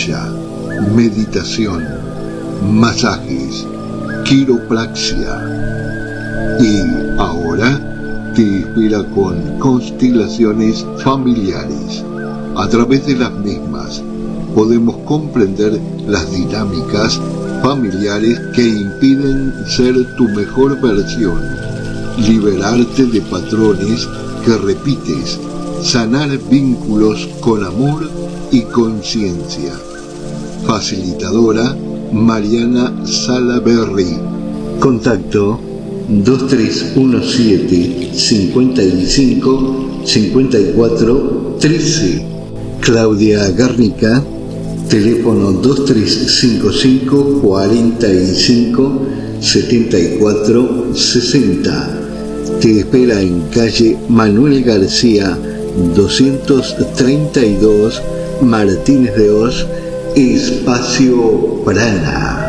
yoga, meditación, masajes, quiropraxia. Y ahora te espera con constelaciones familiares. A través de las mismas podemos comprender las dinámicas familiares que impiden ser tu mejor versión, liberarte de patrones que repites, sanar vínculos con amor y conciencia. Facilitadora Mariana Salaberry. Contacto 2317 55 54 13. Claudia Garnica, teléfono 2355 45 74 60. Te espera en calle Manuel García 232, Martínez de Oz, Espacio Prana.